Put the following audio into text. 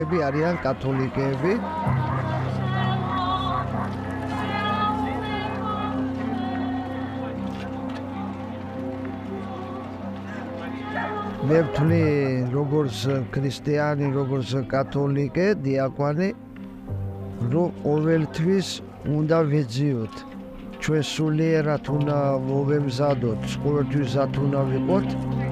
არიან კათოლიკეები. მე ვთვლი როგორც ქრისტიანი, როგორც კათოლიკე, დიაკვანი, რომ ყოველთვის უნდა ვეძიოთ. ჩვენ სულიერად უნდა მოვემზადოთ, ყოველთვის ზად უნდა ვიყოთ